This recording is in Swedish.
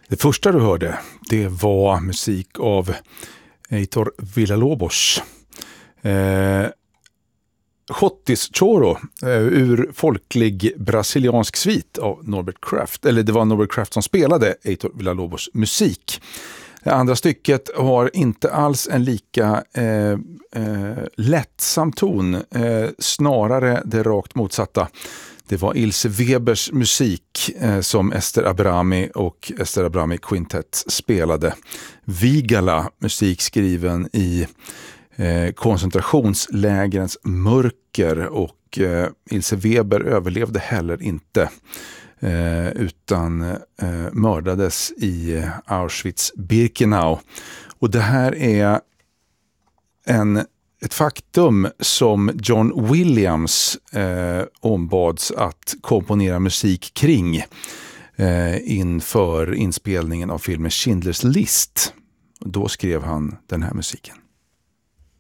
Det första du hörde, det var musik av Heitor Villa-Lobos. Chotis Choro ur folklig brasiliansk svit av Norbert Kraft. Eller det var Norbert Kraft som spelade Heitor Villa-Lobos musik. Det andra stycket har inte alls en lika lättsam ton, snarare det rakt motsatta. Det var Ilse Webers musik som Ester Abrami och Ester Abrami Quintet spelade. Vigala, musik skriven i koncentrationslägrens mörker, och Ilse Weber överlevde heller inte utan mördades i Auschwitz-Birkenau. Och det här är ett faktum som John Williams ombads att komponera musik kring inför inspelningen av filmen Schindler's List. Då skrev han den här musiken.